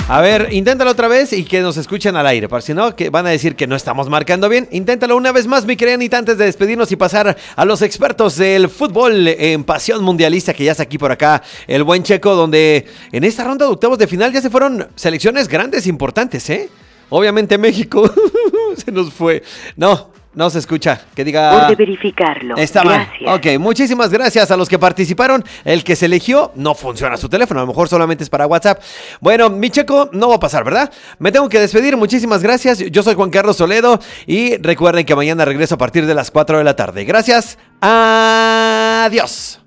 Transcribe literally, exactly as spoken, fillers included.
A ver, inténtalo otra vez y que nos escuchen al aire, para si no, que van a decir que no estamos marcando bien. Inténtalo una vez más, mi querida Anita, antes de despedirnos y pasar a los expertos del fútbol en pasión mundialista, que ya está aquí por acá el buen Checo, donde en esta ronda de octavos de final ya se fueron selecciones grandes, importantes, ¿eh? Obviamente México se nos fue. No, no se escucha. Que diga... Por de verificarlo. Está mal. Gracias. Ok, muchísimas gracias a los que participaron. El que se eligió no funciona su teléfono. A lo mejor solamente es para WhatsApp. Bueno, mi Checo no va a pasar, ¿verdad? Me tengo que despedir. Muchísimas gracias. Yo soy Juan Carlos Toledo. Y recuerden que mañana regreso a partir de las cuatro de la tarde. Gracias. Adiós.